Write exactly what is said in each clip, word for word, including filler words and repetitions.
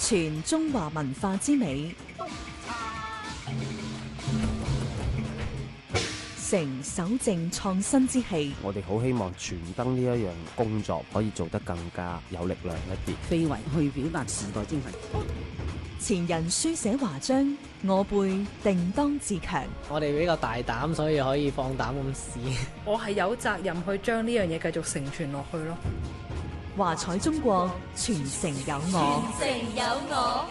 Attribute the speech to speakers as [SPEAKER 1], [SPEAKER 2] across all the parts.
[SPEAKER 1] 傳中華文化之美，成守正創新之氣。
[SPEAKER 2] 我哋好希望傳燈呢一樣工作可以做得更加有力量一啲，
[SPEAKER 3] 非遺去表達時代精神。
[SPEAKER 1] 前人書寫華章，我輩定當自強。
[SPEAKER 4] 我哋比較大膽，所以可以放膽咁試。
[SPEAKER 5] 我係有責任去將呢樣嘢繼續承傳落去咯。
[SPEAKER 1] 華彩中國，傳承有我。
[SPEAKER 6] 傳承有我。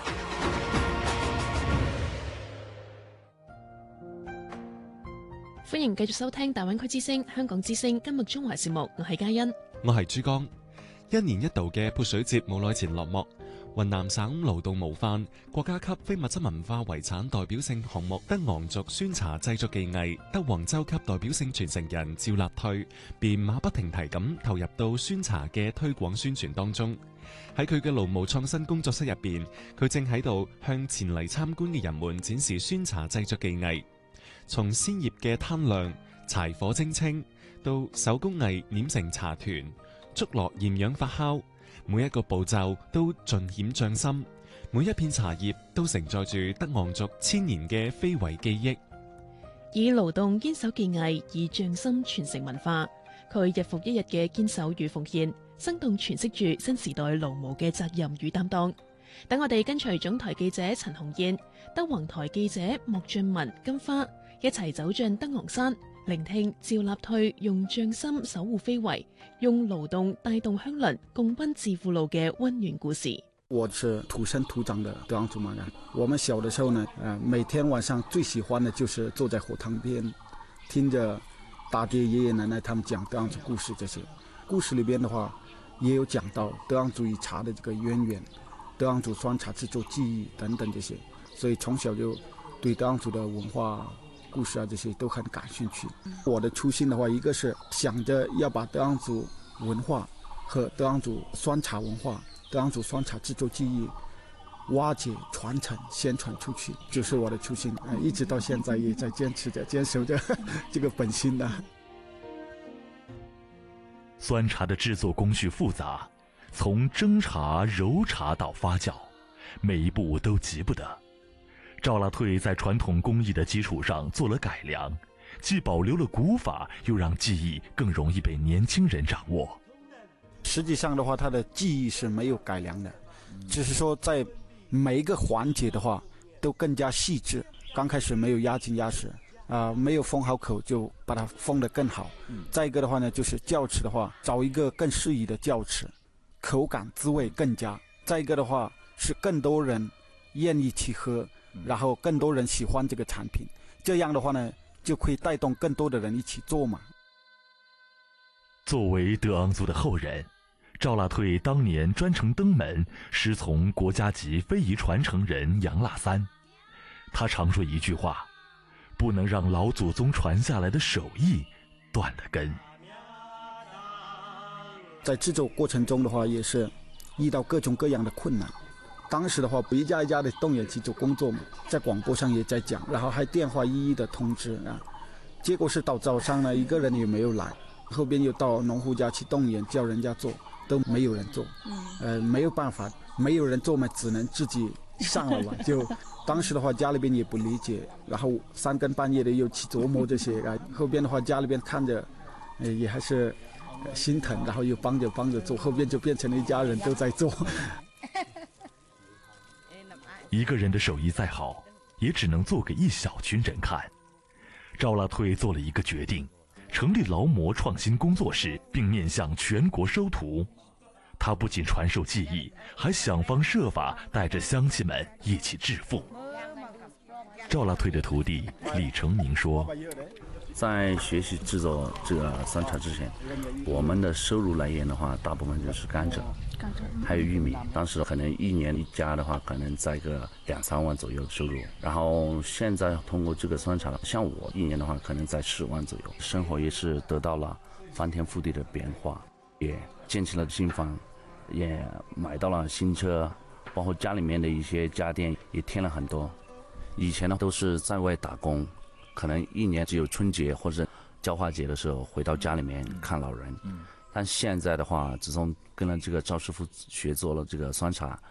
[SPEAKER 7] 歡迎繼續收聽大灣區之聲、香港之聲今日中華節目，我係嘉欣，
[SPEAKER 8] 我係珠江。一年一度嘅潑水節冇耐前落幕。雲南省勞動模範國家級非物質文化遺產代表性項目德昂族酸茶製作技藝德宏州級代表性傳承人趙立退，便馬不停蹄咁投入到酸茶嘅推廣宣傳當中。喺佢嘅勞模創新工作室入邊，佢正喺度向前嚟參觀嘅人們展示酸茶製作技藝，從鮮葉嘅攤亮、柴火蒸青，到手工藝碾成茶團、竹落厭氧發酵。每一個步驟都盡顯匠心，每一片茶葉都承載住德昂族千年嘅非遺記憶。
[SPEAKER 7] 以勞動堅守技藝，以匠心傳承文化。佢日復一日嘅堅守與奉獻，生動詮釋住新時代勞模嘅責任與擔當。等我哋跟隨總台記者陳紅燕、德宏台記者莫俊文、金花一齊走進德昂山，聆聽趙立退用匠心守護非遺，用勞動帶動鄉鄰共奔致富路嘅溫暖故事。
[SPEAKER 9] 我是土生土長的德昂族馬人。我們小的時候呢，呃，每天晚上最喜歡的就是坐在火塘邊，聽着大爹爺爺奶奶他們講德昂族故事。這些故事裏邊的話，也有講到德昂族與茶的這個淵源，德昂族酸茶製作技藝等等這些，所以從小就對德昂族的文化故事啊，這些都很感興趣。我的初心的話，一個是想着要把德昂族文化和德昂族酸茶文化、德昂族酸茶製作技藝挖掘、傳承、宣傳出去，就是我的初心。一直到現在也在堅持着、堅守着這個本心的。
[SPEAKER 10] 酸茶的製作工序複雜，從蒸茶、揉茶到發酵，每一步都急不得。趙立退在傳統工藝的基礎上做了改良，既保留了古法，又讓技藝更容易被年輕人掌握。
[SPEAKER 9] 實際上的話，它的技藝是沒有改良的，只是說在每一個環節的話都更加細緻。剛開始沒有壓緊壓實，啊、呃，沒有封好口，就把它封得更好。再一個的話呢，就是酵齒的話，找一個更適宜的酵齒，口感滋味更佳。再一個的話，是更多人願意去喝。然後更多人喜歡這個產品，這樣的話呢，就可以帶動更多的人一起做嘛。
[SPEAKER 10] 作為德昂族的後人，趙立退當年專程登門師從國家級非遺傳承人楊臘三。他常說一句話：不能讓老祖宗傳下來的手藝斷了根。
[SPEAKER 9] 在製作過程中的話，也是遇到各種各樣的困難。當時的話，一家一家的動員去做工作嘛，在廣播上也在講，然後還電話一一的通知啊。結果是到早上呢，一個人也沒有來，後邊又到農戶家去動員，叫人家做，都沒有人做。嗯，呃，沒有辦法，沒有人做嘛，只能自己上了嘛。就當時的話，家裏邊也不理解，然後三更半夜的又去琢磨這些啊。後邊的話，家裏邊看着，呃，也還是心疼，然後又幫着幫着做，後邊就變成了一家人都在做。
[SPEAKER 10] 一個人的手藝再好，也只能做給一小群人看。趙立退做了一個決定，成立勞模創新工作室，並面向全國收徒。他不僅傳授技藝，還想方設法帶着鄉親們一起致富。趙立退的徒弟李成明說，
[SPEAKER 11] 在學習製作這個酸茶之前，我們的收入來源的話，大部分就是甘蔗，還有玉米。當時可能一年一家的話，可能在個兩三萬左右收入。然後現在通過這個酸茶，像我一年的話，可能在十萬左右，生活也是得到了翻天覆地的變化，也建起了新房，也買到了新車，包括家裏面的一些家電也添了很多。以前呢都是在外打工，可能一年只有春節或者交化節的時候回到家裏面看老人。嗯，但現在的話，自從跟了這個趙師傅學做了這個酸茶，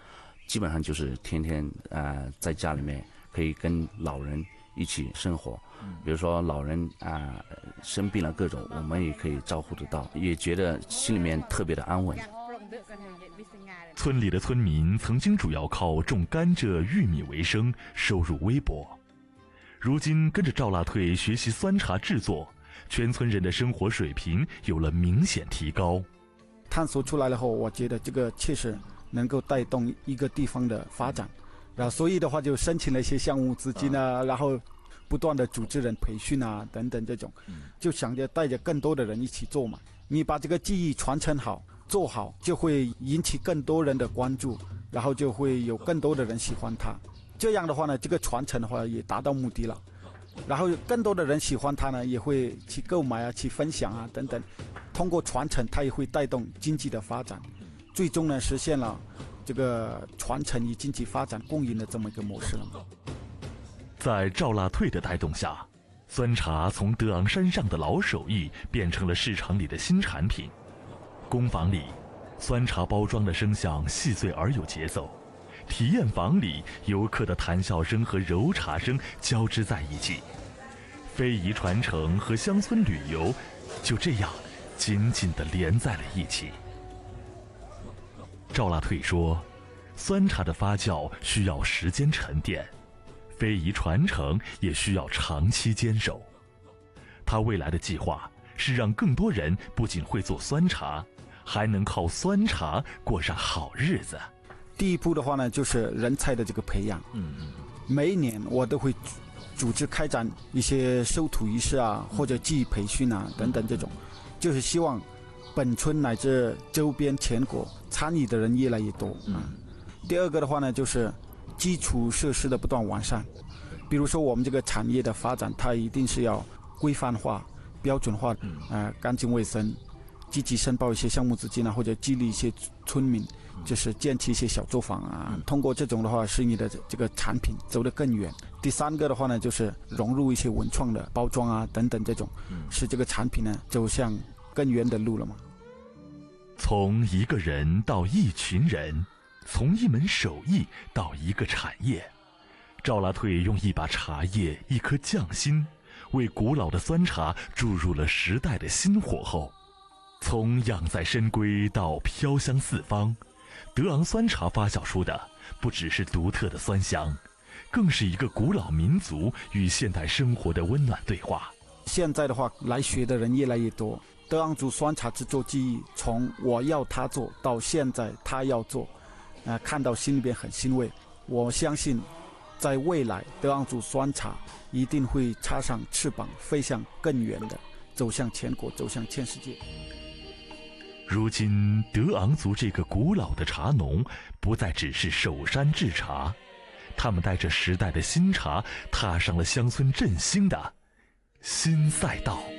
[SPEAKER 11] 基本上就是天天呃在家里面可以跟老人一起生活，比如说老人啊、呃、生病了各种，我们也可以照顾得到，也觉得心里面特别的安稳。
[SPEAKER 10] 村里的村民曾经主要靠种甘蔗、玉米为生，收入微薄。如今跟着赵腊退学习酸茶制作，全村人的生活水平有了明显提高。
[SPEAKER 9] 探索出来了后，我觉得这个确实能够带动一个地方的发展，然后所以的话就申请了一些项目资金啊，然后不断的组织人培训啊等等这种，就想着带着更多的人一起做嘛。你把这个技艺传承好做好，就会引起更多人的关注，然后就会有更多的人喜欢它。这样的话呢，这个传承的话也达到目的了，然后更多的人喜欢它呢，也会去购买啊，去分享啊等等。通过传承，它也会带动经济的发展，最终呢实现了这个传承与经济发展共赢的这么一个模式了嘛。
[SPEAKER 10] 在赵腊退的带动下，酸茶从德昂山上的老手艺变成了市场里的新产品。工坊里，酸茶包装的声响细碎而有节奏。体验房里，游客的谈笑声和揉茶声交织在一起，非遗传承和乡村旅游就这样紧紧地连在了一起。赵腊退说，酸茶的发酵需要时间沉淀，非遗传承也需要长期坚守。他未来的计划是让更多人不仅会做酸茶，还能靠酸茶过上好日子。
[SPEAKER 9] 第一步的话呢，就是人才的这个培养。嗯，每一年我都会组织开展一些收徒仪式啊，或者技艺培训啊等等这种，就是希望本村乃至周边全国参与的人越来越多啊。第二个的话呢，就是基础设施的不断完善，比如说我们这个产业的发展，它一定是要规范化、标准化，呃，干净卫生，积极申报一些项目资金啊，或者激励一些村民。就是建起一些小作坊啊，通过这种的话，使你的这个产品走得更远。第三个的话呢，就是融入一些文创的包装啊等等这种，使这个产品呢走向更远的路了嘛。
[SPEAKER 10] 从一个人到一群人，从一门手艺到一个产业，赵腊退用一把茶叶、一颗匠心，为古老的酸茶注入了时代的新火候。从养在深闺到飘香四方，德昂酸茶发酵出的不只是独特的酸香，更是一个古老民族与现代生活的温暖对话。
[SPEAKER 9] 现在的话，来学的人越来越多，德昂族酸茶制作技艺从我要他做到现在他要做，呃，看到心里边很欣慰。我相信在未来，德昂族酸茶一定会插上翅膀，飞向更远的，走向全国，走向全世界。
[SPEAKER 10] 如今，德昂族这个古老的茶农不再只是守山制茶，他们带着时代的新茶，踏上了乡村振兴的新赛道。